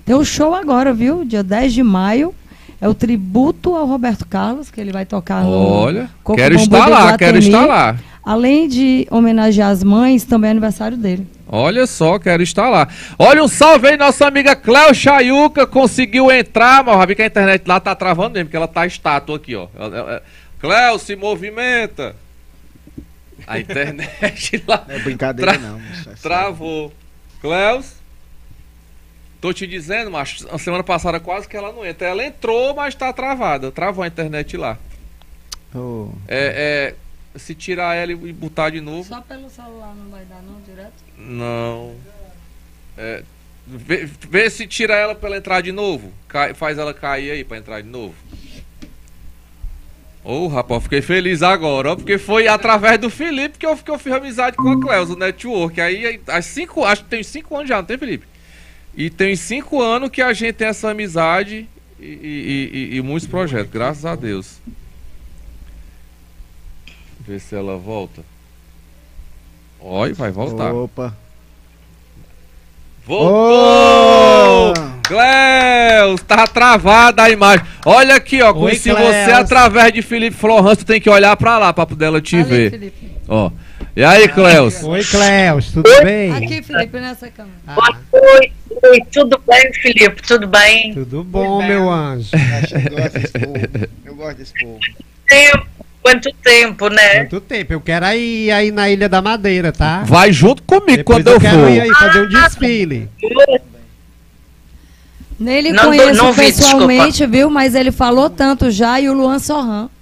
Tem um show agora, viu? Dia 10 de maio. É o tributo ao Roberto Carlos, que ele vai tocar no Olha, Coco quero Bambu estar de lá, Iguatemi. quero estar lá. Além de homenagear as mães, também é aniversário dele. Olha só, quero estar lá. Olha, um salve aí, nossa amiga Cléo Chayuca, conseguiu entrar, mas eu vi que a internet lá tá travando mesmo, porque ela tá estátua aqui, ó. Cléo, se movimenta. A internet lá... Não é brincadeira não. Travou. Cléus? Tô te dizendo, macho, a semana passada quase que ela não entra. Ela entrou, mas tá travada. Travou a internet lá. Oh. Se tirar ela e botar de novo... Só pelo celular não vai dar não, direto? Não. Vê se tira ela pra ela entrar de novo. Faz ela cair aí pra entrar de novo. Ô, rapaz, fiquei feliz agora, ó, porque foi através do Felipe que eu fiz amizade com a Cleusa, o network. Aí, acho que tem 5 anos já, não tem, Felipe? E tem 5 anos que a gente tem essa amizade e muitos projetos, graças a Deus. Ver se ela volta. Olha, vai voltar. Opa. Voltou! Oh! Cléus, tá travada a imagem. Olha aqui, ó. Oi, se Cléus. você, através de Felipe Florence, tu tem que olhar pra lá pra poder ela te Ali, ver. Felipe. Ó. E aí, Cléus? Oi, Cléus, tudo bem? Aqui, Felipe, nessa câmera. Oi, tudo bem, Felipe? Tudo bem? Tudo bom, meu anjo? Eu gosto desse povo. Quanto tempo, né? Quanto tempo? Eu quero ir aí na Ilha da Madeira, tá? Vai junto comigo Depois quando eu quero for. ir aí fazer um desfile. Nele Não, conheço não vi, pessoalmente, viu? Mas ele falou tanto já, e o Luan Sorran.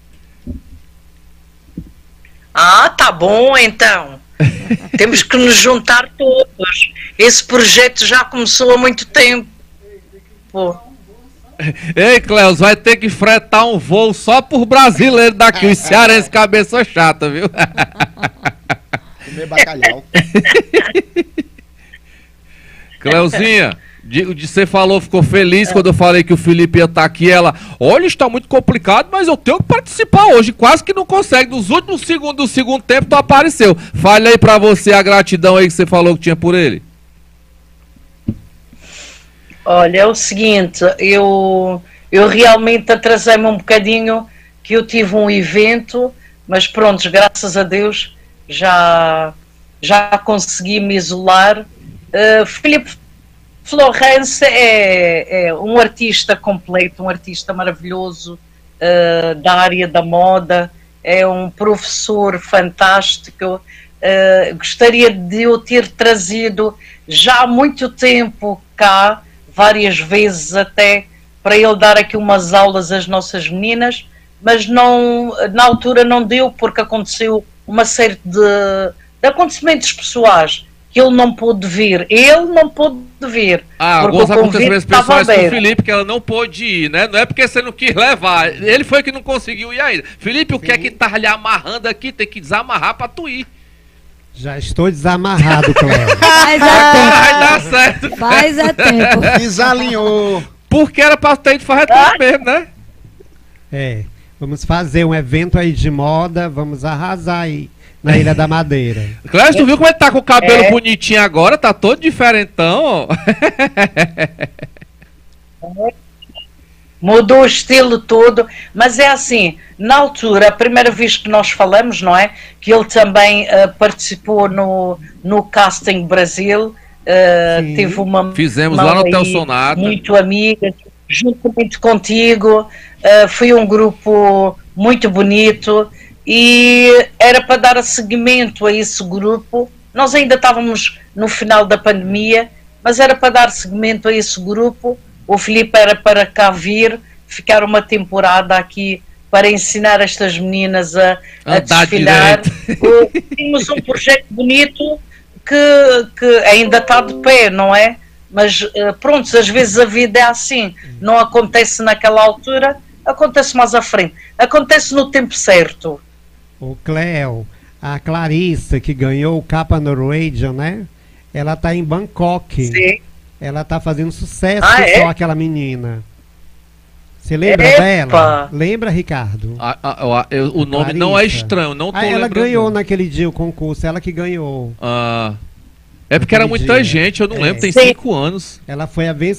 Ah, tá bom, então. Temos que nos juntar todos. Esse projeto já começou há muito tempo. Pô. Ei, Cléus, vai ter que fretar um voo só por brasileiro daqui, os cearenses cabeça chata, viu? Comer bacalhau. Cleuzinha, você falou, ficou feliz quando eu falei que o Felipe ia estar aqui. Ela, olha, está muito complicado, mas eu tenho que participar hoje. Quase que não consegue. Nos últimos segundos do segundo tempo, tu apareceu. Fale aí pra você a gratidão aí que você falou que tinha por ele. Olha, é o seguinte, eu realmente atrasei-me um bocadinho, que eu tive um evento, mas pronto, graças a Deus já consegui me isolar. Filipe Florence é um artista completo, um artista maravilhoso da área da moda, é um professor fantástico. Gostaria de eu ter trazido já há muito tempo cá, várias vezes até, para ele dar aqui umas aulas às nossas meninas, mas não, na altura não deu, porque aconteceu uma série de acontecimentos pessoais que ele não pôde vir. Ele não pôde vir. Alguns acontecimentos pessoais com o Felipe, que ela não pôde ir, né? Não é porque você não quis levar. Ele foi que não conseguiu ir ainda. Felipe, o que é que tá lhe amarrando aqui? Tem que desamarrar pra tu ir. Já estou desamarrado, Cléo. Faz Vai dar certo. Faz tempo. Desalinhou. Porque era pra ter ido fazer tudo mesmo, né? Vamos fazer um evento aí de moda, vamos arrasar aí na Ilha da Madeira. Cléo, tu viu como ele tá com o cabelo bonitinho agora? Tá todo diferentão, ó. Mudou o estilo todo, mas é assim, na altura, a primeira vez que nós falamos, não é? Que ele também participou no Casting Brasil, teve uma... Fizemos lá no Hotel Sonata. Muito amiga, juntamente contigo, foi um grupo muito bonito e era para dar seguimento a esse grupo. Nós ainda estávamos no final da pandemia, mas era para dar seguimento a esse grupo. O Filipe era para cá vir, ficar uma temporada aqui para ensinar estas meninas a desfilar. Tínhamos um projeto bonito que ainda está de pé, não é? Mas pronto, às vezes a vida é assim. Não acontece naquela altura, acontece mais à frente. Acontece no tempo certo. O Cléo, a Clarissa, que ganhou o Capa Norwegian, né? Ela está em Bangkok. Sim. Ela tá fazendo sucesso, é? só aquela menina. Você lembra dela? Lembra, Ricardo? O nome Clarissa. não é estranho, não tô lembrando. Ela ganhou naquele dia o concurso, ela que ganhou. É porque era muita gente, eu não lembro, tem 5 anos. Ela foi a